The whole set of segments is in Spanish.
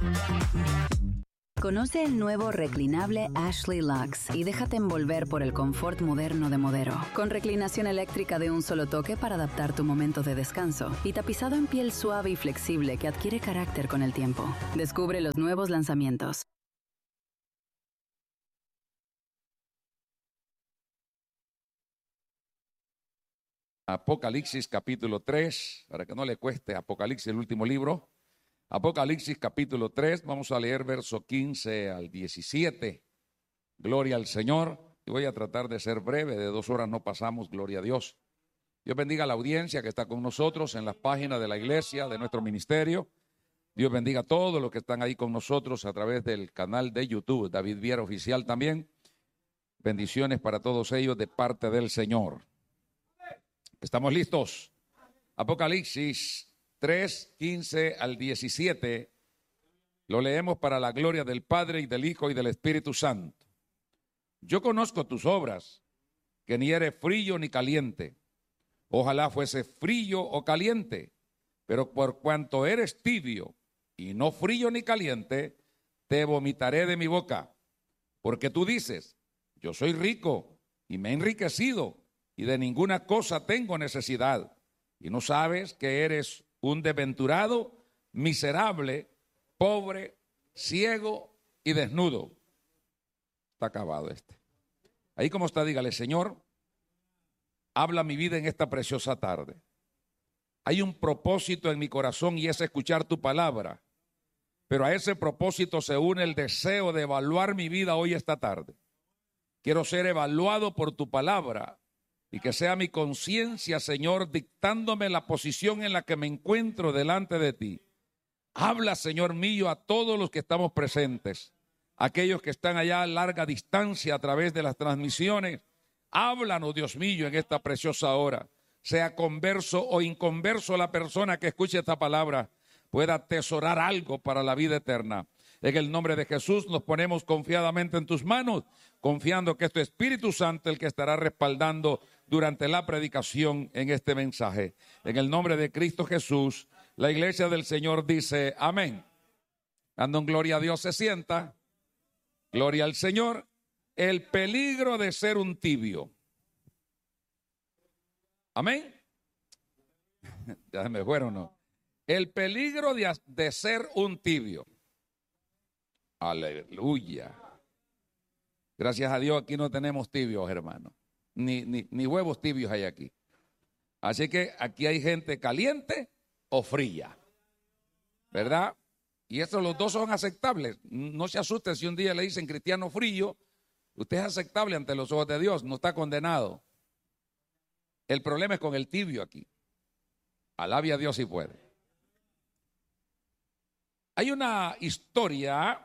Conoce el nuevo reclinable Ashley Luxe y déjate envolver por el confort moderno de Modero. Con reclinación eléctrica de un solo toque para adaptar tu momento de descanso y tapizado en piel suave y flexible que adquiere carácter con el tiempo. Descubre los nuevos lanzamientos. Apocalipsis capítulo 3, para que no le cueste, Apocalipsis, el último libro. Apocalipsis capítulo 3, vamos a leer verso 15 al 17. Gloria al Señor. Y voy a tratar de ser breve, de 2 horas no pasamos, gloria a Dios. Dios bendiga a la audiencia que está con nosotros en las páginas de la iglesia, de nuestro ministerio. Dios bendiga a todos los que están ahí con nosotros a través del canal de YouTube, David Viera Oficial también. Bendiciones para todos ellos de parte del Señor. ¿Estamos listos? Apocalipsis 3, 15 al 17, lo leemos para la gloria del Padre y del Hijo y del Espíritu Santo. Yo conozco tus obras, que ni eres frío ni caliente. Ojalá fuese frío o caliente, pero por cuanto eres tibio y no frío ni caliente, te vomitaré de mi boca. Porque tú dices, yo soy rico y me he enriquecido y de ninguna cosa tengo necesidad. Y no sabes que eres un desventurado, miserable, pobre, ciego y desnudo. Está acabado este. Ahí como está, dígale, Señor, habla mi vida en esta preciosa tarde. Hay un propósito en mi corazón y es escuchar tu palabra. Pero a ese propósito se une el deseo de evaluar mi vida hoy esta tarde. Quiero ser evaluado por tu palabra. Y que sea mi conciencia, Señor, dictándome la posición en la que me encuentro delante de ti. Habla, Señor mío, a todos los que estamos presentes, aquellos que están allá a larga distancia a través de las transmisiones. Háblanos, Dios mío, en esta preciosa hora. Sea converso o inconverso la persona que escuche esta palabra, pueda atesorar algo para la vida eterna. En el nombre de Jesús nos ponemos confiadamente en tus manos, confiando que es tu Espíritu Santo el que estará respaldando durante la predicación en este mensaje. En el nombre de Cristo Jesús, la iglesia del Señor dice amén. Dando en gloria a Dios, se sienta. Gloria al Señor. El peligro de ser un tibio. Amén. Ya se me fueron, ¿no? El peligro de ser un tibio. Aleluya. Gracias a Dios aquí no tenemos tibios, hermano. Ni huevos tibios hay aquí. Así que aquí hay gente caliente o fría, ¿verdad? Y estos los dos son aceptables. No se asusten si un día le dicen cristiano frío. Usted es aceptable ante los ojos de Dios, no está condenado. El problema es con el tibio aquí. Alabe a Dios si puede. Hay una historia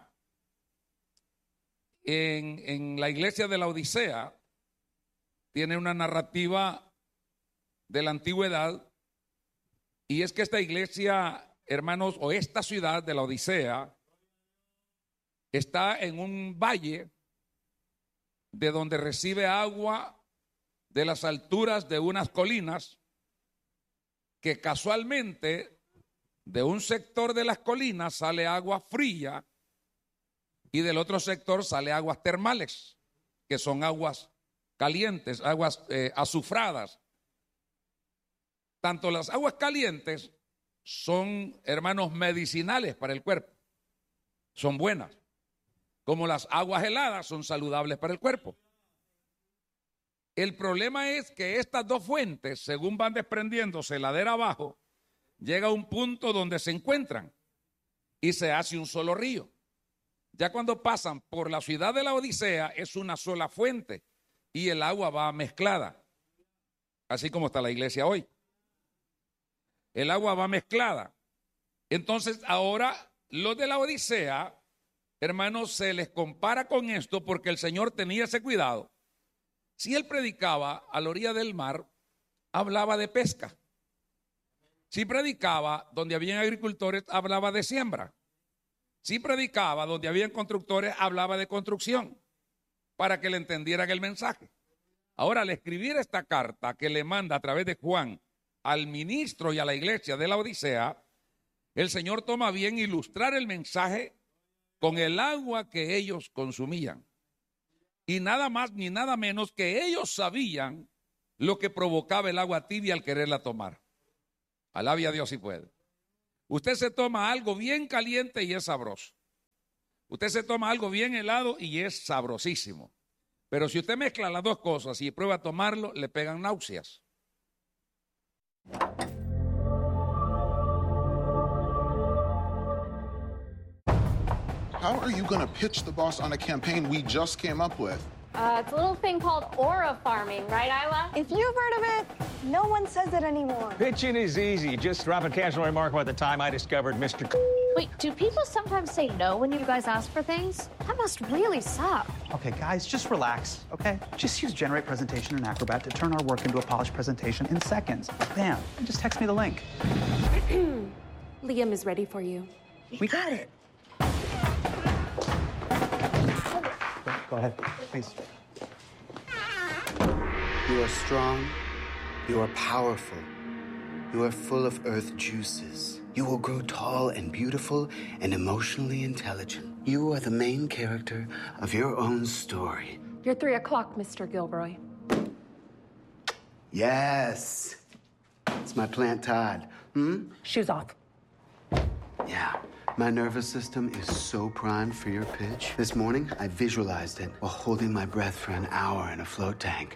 en la iglesia de la Odisea. Tiene una narrativa de la antigüedad, y es que esta iglesia, hermanos, o esta ciudad de la Odisea, está en un valle de donde recibe agua de las alturas de unas colinas, que casualmente de un sector de las colinas sale agua fría y del otro sector sale aguas termales, que son aguas calientes, aguas azufradas. Tanto las aguas calientes son, hermanos, medicinales para el cuerpo, son buenas, como las aguas heladas son saludables para el cuerpo. El problema es que estas dos fuentes, según van desprendiéndose ladera abajo, llega a un punto donde se encuentran y se hace un solo río. Ya cuando pasan por la ciudad de la Odisea es una sola fuente y el agua va mezclada, así como está la iglesia hoy. El agua va mezclada. Entonces ahora los de la Odisea, hermanos, se les compara con esto porque el Señor tenía ese cuidado. Si él predicaba a la orilla del mar, hablaba de pesca. Si predicaba donde habían agricultores, hablaba de siembra. Si predicaba donde habían constructores, hablaba de construcción, para que le entendieran el mensaje. Ahora, al escribir esta carta que le manda a través de Juan al ministro y a la iglesia de la Odisea, El Señor toma bien ilustrar el mensaje con el agua que ellos consumían. Y nada más ni nada menos que ellos sabían lo que provocaba el agua tibia al quererla tomar. Alabe a Dios si puede. Usted se toma algo bien caliente y es sabroso. Usted se toma algo bien helado y es sabrosísimo. Pero si usted mezcla las dos cosas y prueba a tomarlo, le pegan náuseas. How are you going to pitch the boss on a campaign we just came up with? It's a little thing called aura farming, right, Isla? If you've heard of it, no one says it anymore. Pitching is easy. Just drop a casual remark about the time I discovered Mr. Wait, do people sometimes say no when you guys ask for things? That must really suck. Okay, guys, just relax, okay? Just use Generate Presentation in Acrobat to turn our work into a polished presentation in seconds. Bam, and just text me the link. Liam is ready for you. We got it. Go ahead, please. You are strong. You are powerful. You are full of earth juices. You will grow tall and beautiful and emotionally intelligent. You are the main character of your own story. You're 3 o'clock, Mr. Gilroy. Yes. It's my plant Todd. Shoes off. Yeah. My nervous system is so primed for your pitch. This morning, I visualized it while holding my breath for an hour in a float tank.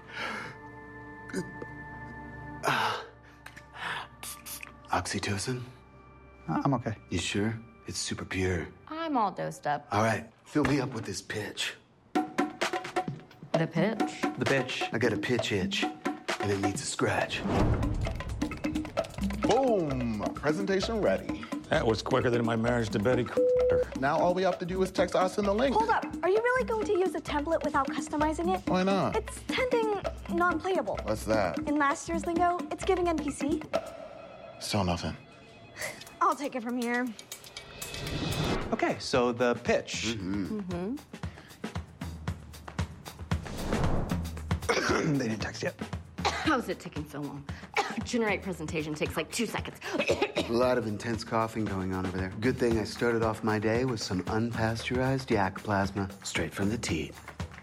Oxytocin? I'm okay. You sure? It's super pure. I'm all dosed up. All right, fill me up with this pitch. The pitch? The bitch. I got a pitch itch, and it needs a scratch. Boom! Presentation ready. That was quicker than my marriage to Betty. Now all we have to do is text us in the link. Hold up. Are you really going to use a template without customizing it? Why not? It's tending non-playable. What's that? In last year's lingo, it's giving NPC. Still nothing. I'll take it from here. Okay, so the pitch. They didn't text yet. How's it taking so long? Generate presentation takes like 2 seconds. A lot of intense coughing going on over there. Good thing I started off my day with some unpasteurized yak plasma, straight from the teat.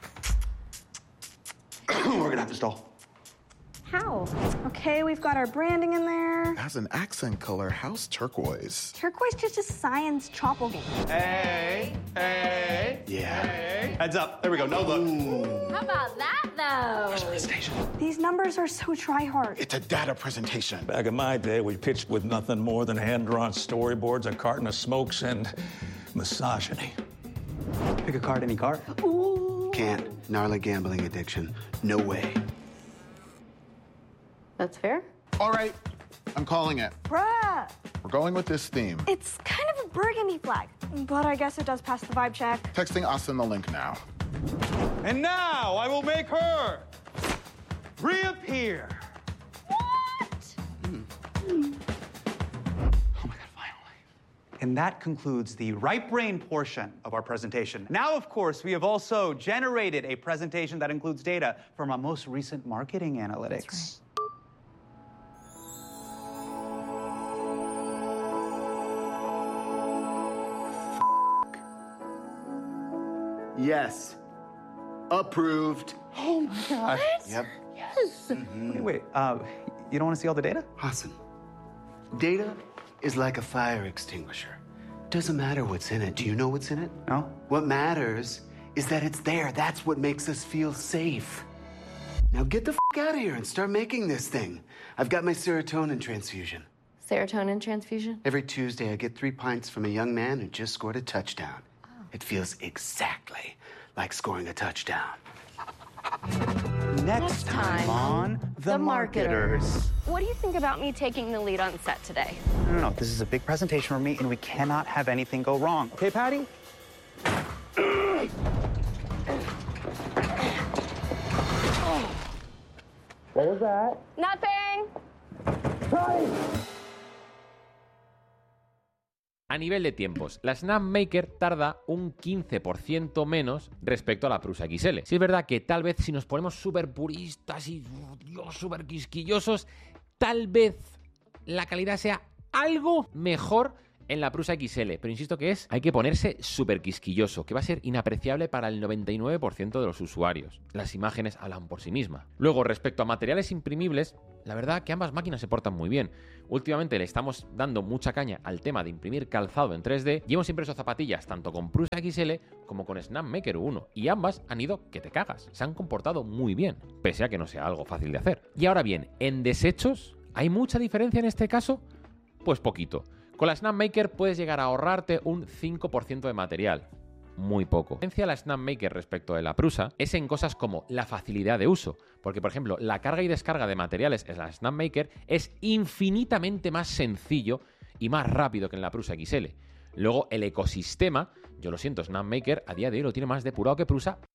We're gonna have to stall. How? Okay, we've got our branding in there. As an accent color, how's turquoise? Turquoise just a science tropical game. Hey. Yeah. Heads up. There we go. No look. How about that, though? Presentation. These numbers are so try-hard. It's a data presentation. Back in my day, we pitched with nothing more than hand-drawn storyboards, a carton of smokes, and misogyny. Pick a card, any card. Can't. Gnarly gambling addiction. No way. That's fair. All right, I'm calling it. Bruh, We're going with this theme. it's kind of a burgundy flag, but I guess it does pass the vibe check. Texting us in the link now. And now I will make her reappear. And that concludes the right brain portion of our presentation. Now, of course, we have also generated a presentation that includes data from our most recent marketing analytics. Yes. Approved. Oh my God. Yep. Wait, you don't want to see all the data? Listen, data is like a fire extinguisher. Doesn't matter what's in it. Do you know what's in it? No? What matters is that it's there. That's what makes us feel safe. Now get the out of here and start making this thing. I've got my serotonin transfusion. Serotonin transfusion? Every Tuesday, I get 3 pints from a young man who just scored a touchdown. It feels exactly like scoring a touchdown. Next time on The Marketers. What do you think about me taking the lead on set today? No, this is a big presentation for me, and we cannot have anything go wrong. Okay, Patty? What was that? Nothing. A nivel de tiempos, la Snapmaker tarda un 15% menos respecto a la Prusa XL. Sí es verdad que tal vez si nos ponemos súper puristas y súper quisquillosos, tal vez la calidad sea algo mejor en la Prusa XL, pero insisto que hay que ponerse súper quisquilloso, que va a ser inapreciable para el 99% de los usuarios. Las imágenes hablan por sí mismas. Luego, respecto a materiales imprimibles, la verdad que ambas máquinas se portan muy bien. Últimamente le estamos dando mucha caña al tema de imprimir calzado en 3D y hemos impreso zapatillas tanto con Prusa XL como con Snapmaker 1 y ambas han ido que te cagas. Se han comportado muy bien, pese a que no sea algo fácil de hacer. Y ahora bien, en desechos, ¿hay mucha diferencia en este caso? Pues poquito. Con la Snapmaker puedes llegar a ahorrarte un 5% de material. Muy poco. La diferencia de la Snapmaker respecto de la Prusa es en cosas como la facilidad de uso, porque por ejemplo la carga y descarga de materiales en la Snapmaker es infinitamente más sencillo y más rápido que en la Prusa XL. Luego el ecosistema, yo lo siento, Snapmaker a día de hoy lo tiene más depurado que Prusa,